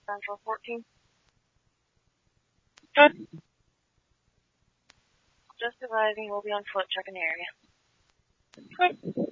Central 14. Good. Just arriving. We'll be on foot checking the area. Good.